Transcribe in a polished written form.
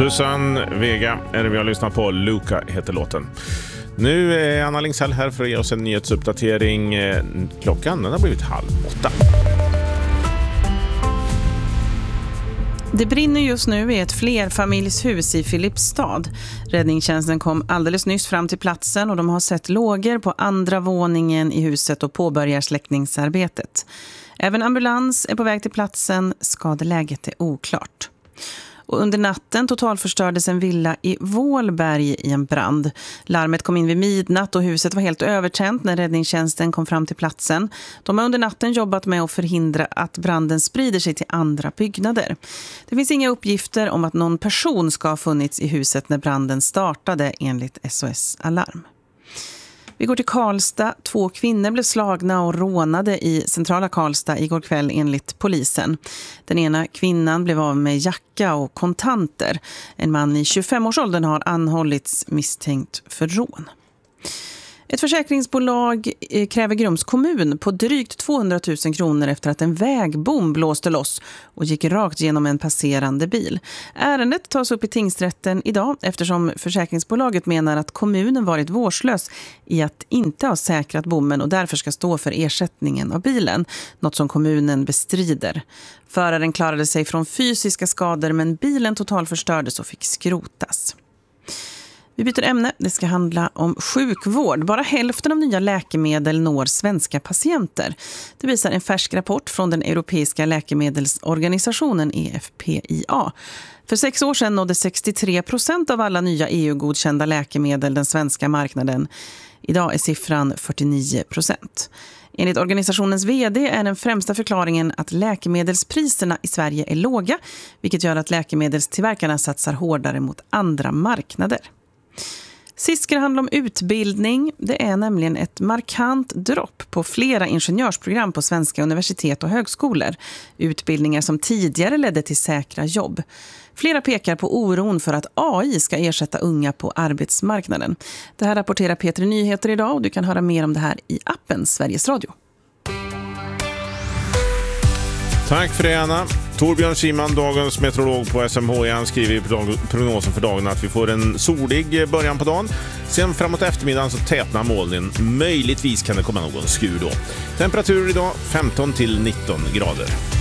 Susan Vega är det vi har lyssnat på. Luca heter låten. Nu är Anna Lingshäll här för att ge oss en nyhetsuppdatering. Klockan den har blivit 7:30. Det brinner just nu i ett flerfamiljshus i Filipstad. Räddningstjänsten kom alldeles nyss fram till platsen och de har sett lågor på andra våningen i huset och påbörjar släckningsarbetet. Även ambulans är på väg till platsen. Skadeläget är oklart. Och under natten totalförstördes en villa i Vålberg i en brand. Larmet kom in vid midnatt och huset var helt övertänt när räddningstjänsten kom fram till platsen. De har under natten jobbat med att förhindra att branden sprider sig till andra byggnader. Det finns inga uppgifter om att någon person ska ha funnits i huset när branden startade enligt SOS Alarm. Vi går till Karlstad. 2 kvinnor blev slagna och rånade i centrala Karlstad igår kväll enligt polisen. Den ena kvinnan blev av med jacka och kontanter. En man i 25-årsåldern har anhållits misstänkt för rån. Ett försäkringsbolag kräver Grums kommun på drygt 200 000 kronor efter att en vägbom blåste loss och gick rakt genom en passerande bil. Ärendet tas upp i tingsrätten idag eftersom försäkringsbolaget menar att kommunen varit vårdslös i att inte ha säkrat bommen och därför ska stå för ersättningen av bilen, något som kommunen bestrider. Föraren klarade sig från fysiska skador men bilen totalförstördes och fick skrotas. Vi byter ämne. Det ska handla om sjukvård. Bara hälften av nya läkemedel når svenska patienter. Det visar en färsk rapport från den europeiska läkemedelsorganisationen EFPIA. För 6 år sedan nådde 63% av alla nya EU-godkända läkemedel den svenska marknaden. Idag är siffran 49%. Enligt organisationens vd är den främsta förklaringen att läkemedelspriserna i Sverige är låga, vilket gör att läkemedelstillverkarna satsar hårdare mot andra marknader. Sist ska det handla om utbildning. Det är nämligen ett markant dropp på flera ingenjörsprogram på svenska universitet och högskolor. Utbildningar som tidigare ledde till säkra jobb. Flera pekar på oron för att AI ska ersätta unga på arbetsmarknaden. Det här rapporterar Peter Nyheter idag och du kan höra mer om det här i appen Sveriges Radio. Tack för det, Anna. Torbjörn Siman, dagens meteorolog på SMHI, han skriver i prognosen för dagen att vi får en solig början på dagen. Sen framåt eftermiddagen så tätnar molnen. Möjligtvis kan det komma någon skur då. Temperatur idag 15 till 19 grader.